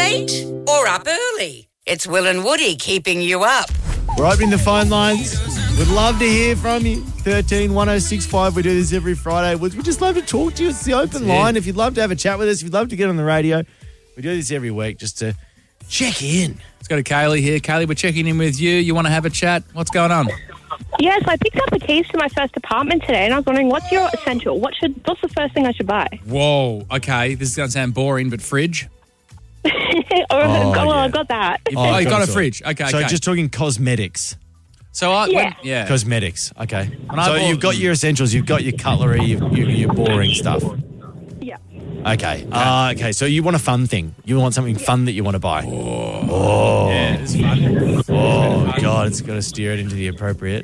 late or up early? It's Will and Woody keeping you up. We're opening the phone lines. We'd love to hear from you. 13 1065. We do this every Friday. We'd just love to talk to you. It's the open line. If you'd love to have a chat with us, if you'd love to get on the radio, we do this every week just to check in. Let's go to Kaylee here. Kaylee, we're checking in with you. You want to have a chat? What's going on? Yes, I picked up the keys to my first apartment today, and I was wondering, what's your essential? What's the first thing I should buy? Whoa. Okay, this is going to sound boring, but fridge? I've got that. You got a fridge. Okay. So just talking cosmetics. So Cosmetics. Okay. When So you've got your essentials, you've got your cutlery, your boring stuff. Yeah. Okay. Okay. So you want a fun thing. You want something fun that you want to buy. Yeah, it's fun. Oh, God. It's got to steer it into the appropriate.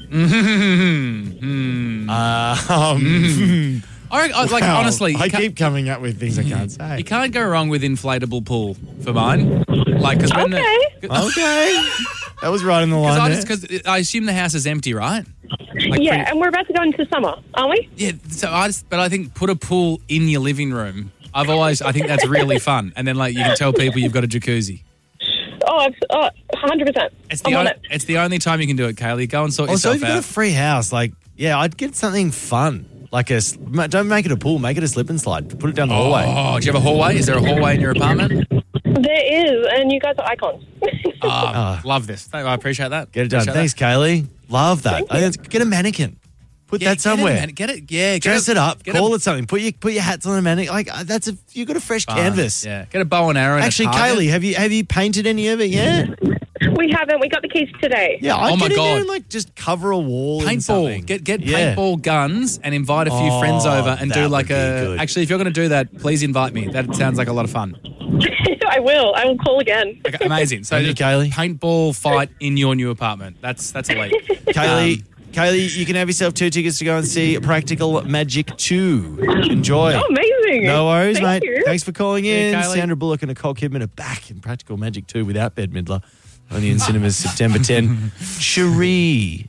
Honestly, I keep coming up with things I can't say. you can't go wrong with inflatable pool for mine. Like, because when Okay. That was right in the line there. because I assume the house is empty, right? And we're about to go into summer, aren't we? Yeah. So I think put a pool in your living room. I think that's really fun. And then you can tell people you've got a jacuzzi. 100%. It's the only time you can do it, Kaylee. Go and sort Also, yourself if you've got a out. free house, I'd get something fun. Don't make it a pool, make it a slip and slide. Put it down the hallway. Oh, do you have a hallway? Is there a hallway in your apartment? There is, and you guys are icons. Love this. I appreciate that. Get it done. Appreciate Thanks, Kaylee. Love that. Get a mannequin. Put that somewhere. Get it. Dress it up. Call it something. Put your hats on a mannequin. You've got a fresh canvas. Yeah. Get a bow and arrow. Actually, Kaylee, have you painted any of it yet? We haven't. We got the keys today. Yeah, I'd Oh my get in there God. and just cover a wall. in Paintball. something. Get paintball guns and invite a few friends over and that do would be good. Actually, if you're going to do that, please invite me. That sounds like a lot of fun. I will. I will call again. Okay, amazing. So Thank you, just Kaylee. paintball fight in your new apartment. That's elite. Kaylee, you can have yourself 2 tickets to go and see Practical Magic 2. Enjoy. Oh, amazing. No worries, Thank mate. you. Thanks for calling in. Yeah, Kaylee. Sandra Bullock and Nicole Kidman are back in Practical Magic 2 without Bette Midler. Only in cinemas September 10. Cherie.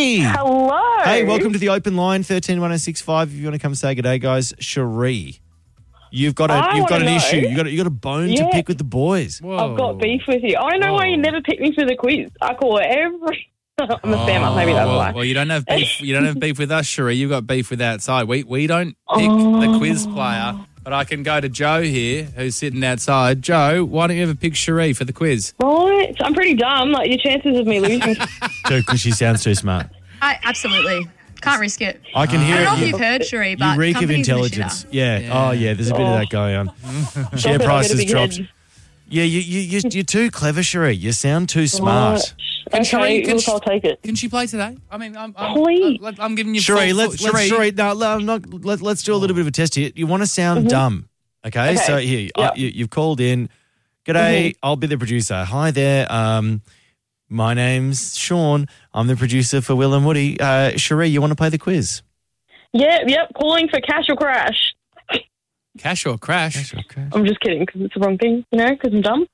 Hello. Hey, welcome to the open line, 13 1065. If you want to come say good day, guys. Cherie. You've got an issue. You got a bone to pick with the boys. Whoa. I've got beef with you. I know why you never pick me for the quiz. I call it every... I'm a spammer. Maybe that's why. Well, you don't have beef. You don't have beef with us, Cherie. You've got beef with outside. We don't pick the quiz player, but I can go to Joe here, who's sitting outside. Joe, why don't you ever pick Cherie for the quiz? Right. I'm pretty dumb. Your chances of me losing... Because she sounds too smart. Absolutely. Can't risk it. I can hear I don't know it. if you've heard, Cherie, but You reek of companies are the intelligence. shitter. Yeah. Oh, yeah. There's a bit of that going on. Share prices dropped. Yeah, you're too clever, Cherie. You sound too smart. Okay, look, I'll take it. Can she play today? I mean, Please. I'm giving you. Cherie, full- let's do a little bit of a test here. You want to sound dumb, okay? So here, you've called in. G'day, I'll be the producer. Hi there. My name's Sean. I'm the producer for Will and Woody. Cherie, you want to play the quiz? Yep. Calling for cash or crash. Cash or crash? I'm just kidding because it's the wrong thing, because I'm dumb.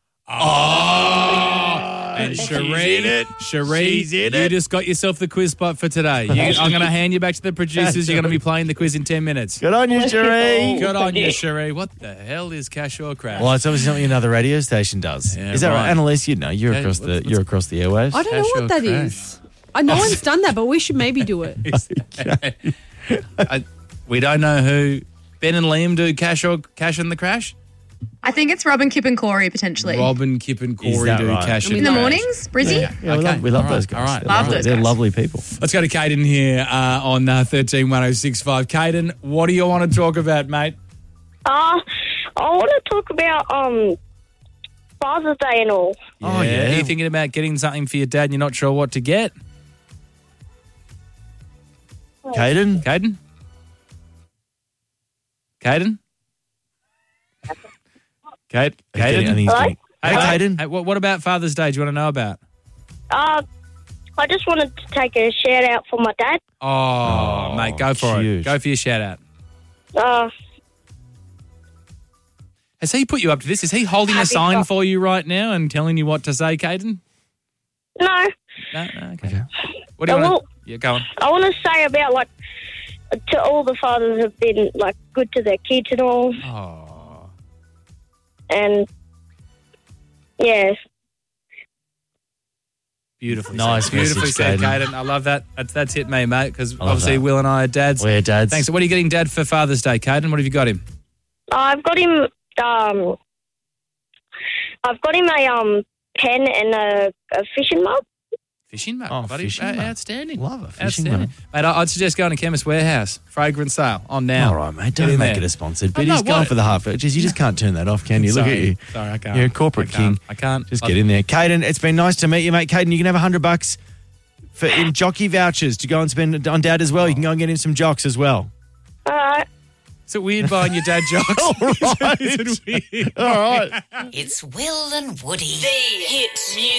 And Cherie, you just got yourself the quiz spot for today. I'm going to hand you back to the producers. You're going to be playing the quiz in 10 minutes. Good on you, Cherie. Good on you, Cherie. What the hell is cash or crash? Well, it's obviously something another radio station does. Yeah, is that right? right. Annalise, you know, you're Okay, across the let's- airwaves. I don't know Cash or what that crash? is. No one's done that, but we should maybe do it. We don't know who Ben and Liam do cash and the crash. I think it's Robin, Kip and Corey, potentially. Robin, Kip and Is Corey that do right? cash In and the crash. mornings, Brizzy? Yeah, Okay. we love All those right. guys. All right. They're Love lovely. those They're guys. lovely people. Let's go to Caden here on 13 1065. Caden, what do you want to talk about, mate? I want to talk about Father's Day and all. Oh, yeah. Are you thinking about getting something for your dad and you're not sure what to get? Caden? Caden? Caden? I think he's getting- Hello? Hey, Caden. Hey, what about Father's Day? Do you want to know about? I just wanted to take a shout out for my dad. Oh, mate, go for huge. it. Go for your shout out. Has he put you up to this? Is he holding a sign for you right now and telling you what to say, Caden? No, No? Okay. What do you want to... Yeah, go on. I want to say about to all the fathers have been good to their kids and all, Oh. and Yes. Beautifully Nice said. Beautifully message, said, Caden. Caden. I love that. That's it, me, mate, because love obviously that. Will and I are dads. We're dads. Thanks. So what are you getting Dad for Father's Day, Caden? What have you got him? I've got him a pen and a fishing mug. Fishing mug. Oh, buddy. fishing mug. Outstanding. Love a fishing Outstanding. Mate, I'd suggest going to Chemist Warehouse. Fragrance sale on now. All right, mate. Get Don't in make there. it a sponsored. Oh, But no, he's going what? for the half. You just can't turn that off, can you? Look at Sorry. you. Sorry, I can't. You're a corporate king. I can't. Just get in there. Caden, it's been nice to meet you, mate. Caden, you can have $100 in jockey vouchers to go and spend on Dad as well. You can go and get him some jocks as well. All right. Is it weird buying your dad jocks? All right. Is it weird? All right. It's Will and Woody. The Hit Music.